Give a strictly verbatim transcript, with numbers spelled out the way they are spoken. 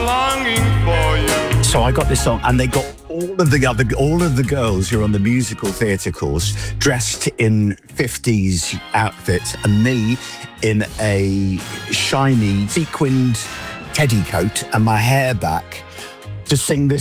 longing for you. So I got this song, and they got all of the other, all of the girls who are on the musical theatre course dressed in fifties outfits, and me in a shiny sequined teddy coat and my hair back to sing this